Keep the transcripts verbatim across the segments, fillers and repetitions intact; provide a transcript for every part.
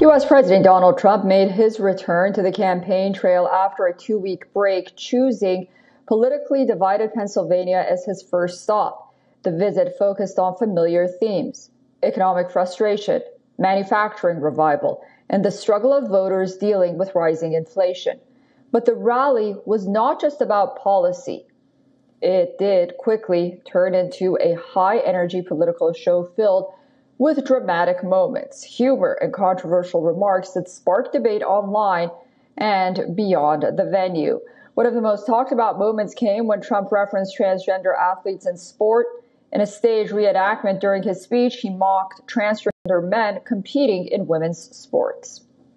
U S President Donald Trump made his return to the campaign trail after a two-week break, choosing politically divided Pennsylvania as his first stop. The visit focused on familiar themes: economic frustration, manufacturing revival, and the struggle of voters dealing with rising inflation. But the rally was not just about policy. It did quickly turn into a high-energy political show filled with dramatic moments, humor, and controversial remarks that sparked debate online and beyond the venue. One of the most talked about moments came when Trump referenced transgender athletes in sport. In a staged reenactment during his speech, he mocked transgender men competing in women's sports.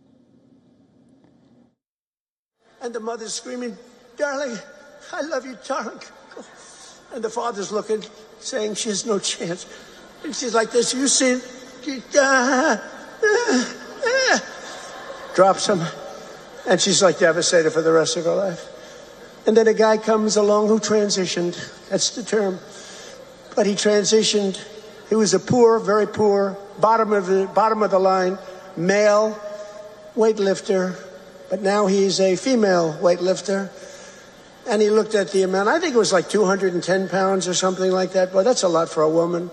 And the mother's screaming, "Darling, I love you, darling." And the father's looking, saying she has no chance. And she's like this, "You see," uh, uh, uh, drops him. And she's like devastated for the rest of her life. And then a guy comes along who transitioned. That's the term. But he transitioned. He was a poor, very poor, bottom of the bottom of the line, male weightlifter. But now he's a female weightlifter. And he looked at the amount. I think it was like two hundred ten pounds or something like that. Boy, that's a lot for a woman.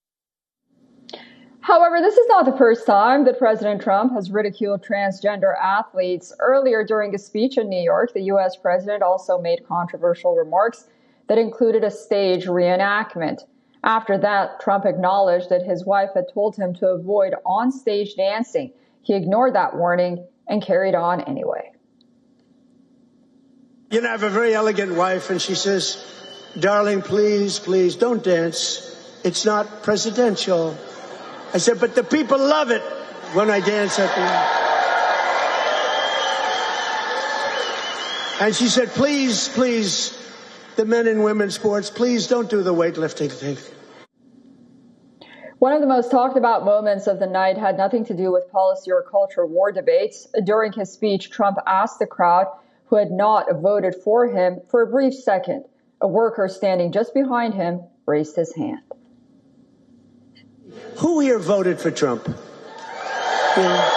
However, this is not the first time that President Trump has ridiculed transgender athletes. Earlier during a speech in New York, the U S president also made controversial remarks that included a stage reenactment. After that, Trump acknowledged that his wife had told him to avoid on-stage dancing. He ignored that warning and carried on anyway. You know, I have a very elegant wife, and she says, "Darling, please, please, don't dance. It's not presidential." I said, "But the people love it when I dance at the..." And she said, "Please, please, the men and women's sports, please don't do the weightlifting thing." One of the most talked about moments of the night had nothing to do with policy or culture war debates. During his speech, Trump asked the crowd who had not voted for him for a brief second. A worker standing just behind him raised his hand. Who here voted for Trump? Yeah.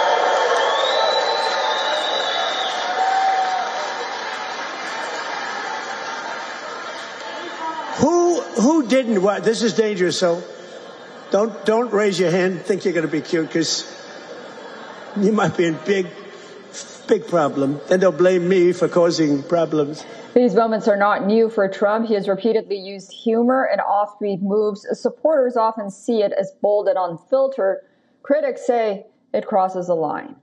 Who who didn't? What? This is dangerous. So don't don't raise your hand. Think you're going to be cute, because you might be in big big problem. Then they'll blame me for causing problems. These moments are not new for Trump. He has repeatedly used humor and offbeat moves. Supporters often see it as bold and unfiltered. Critics say it crosses a line.